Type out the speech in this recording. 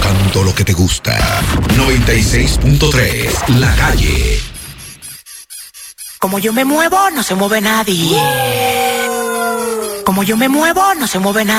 escuchando lo que te gusta. 96.3, La Calle. Como yo me muevo, no se mueve nadie. Como yo me muevo, no se mueve nadie.